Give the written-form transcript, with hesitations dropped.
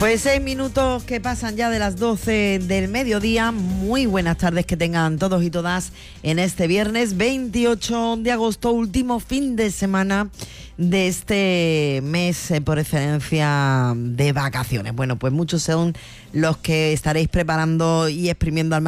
Pues 6 minutos que pasan ya de las 12 del mediodía. Muy buenas tardes que tengan todos y todas en este viernes 28 de agosto, último fin de semana de este mes por excelencia de vacaciones. Bueno, pues muchos son los que estaréis preparando y exprimiendo al